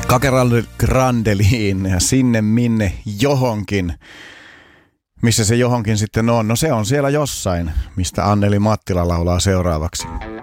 Grandeliin ja sinne minne johonkin. Missä se johonkin sitten on? No se on siellä jossain, mistä Anneli Mattila laulaa seuraavaksi.